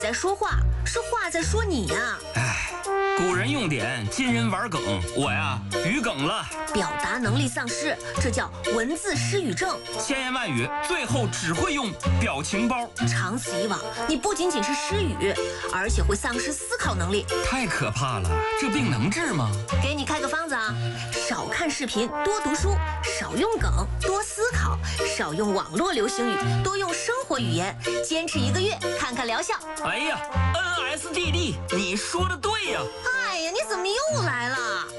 在说话，是话在说你呀。 古人用典，今人玩梗，我呀语梗了， 表达能力丧失，这叫文字失语症。 千言万语，最后只会用表情包。 长此以往，你不仅仅是失语，而且会丧失思考能力。 太可怕了，这病能治吗？ 给你开个方子啊，少看视频，多读书，少用梗，多思考，少用网络流行语，多用生活语言，坚持1个月，看看疗效。 哎呀 ，NSDD，你说的对呀。 哎呀，你怎么又来了？